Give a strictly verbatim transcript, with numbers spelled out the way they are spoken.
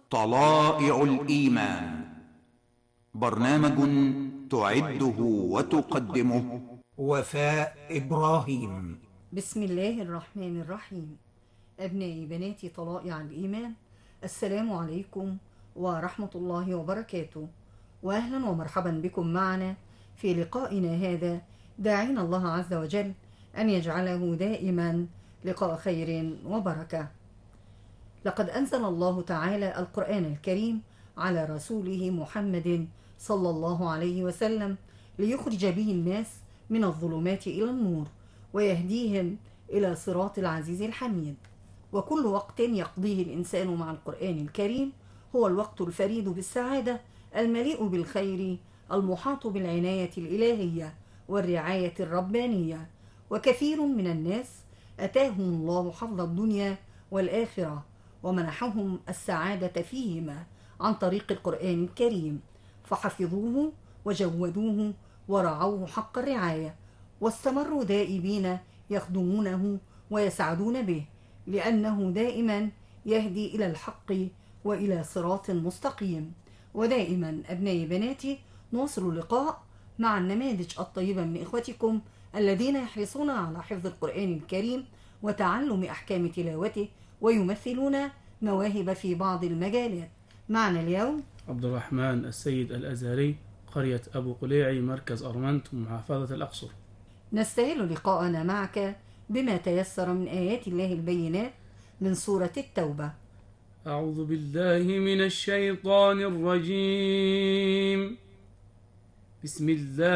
طلائع الإيمان، برنامج تعده وتقدمه وفاء إبراهيم. بسم الله الرحمن الرحيم. أبنائي بناتي طلائع الإيمان، السلام عليكم ورحمة الله وبركاته، وأهلا ومرحبا بكم معنا في لقائنا هذا، داعين الله عز وجل أن يجعله دائما لقاء خير وبركة. لقد أنزل الله تعالى القرآن الكريم على رسوله محمد صلى الله عليه وسلم ليخرج به الناس من الظلمات إلى النور ويهديهم إلى صراط العزيز الحميد. وكل وقت يقضيه الإنسان مع القرآن الكريم هو الوقت الفريد بالسعادة، المليء بالخير، المحاط بالعناية الإلهية والرعاية الربانية. وكثير من الناس أتاهم الله حظ الدنيا والآخرة ومنحهم السعادة فيهما عن طريق القرآن الكريم، فحفظوه وجودوه ورعوه حق الرعاية، واستمروا دائبين يخدمونه ويسعدون به، لأنه دائما يهدي إلى الحق وإلى صراط مستقيم. ودائما أبنائي بناتي نواصل اللقاء مع النماذج الطيبة من إخوتكم الذين يحرصون على حفظ القرآن الكريم وتعلم أحكام تلاوته، ويمثلون مواهب في بعض المجالات. معنا اليوم عبد الرحمن السيد الأزهري، قرية أبو قليعي، مركز أرمنت، محافظة الأقصر. نستهل لقاءنا معك بما تيسر من آيات الله البينات من سورة التوبة. أعوذ بالله من الشيطان الرجيم. بسم الله